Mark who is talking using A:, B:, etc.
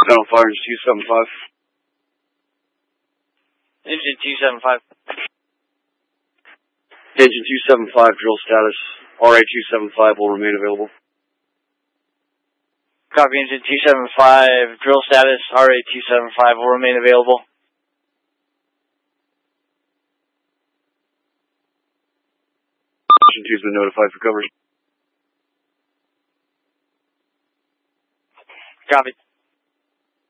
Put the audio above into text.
A: Down fire, engine 275.
B: Engine 275.
A: Engine 275, drill status. RA275 will remain available.
B: Copy, engine 275, drill status, RA275 will remain available.
A: Engine 2's been notified for coverage.
B: Copy.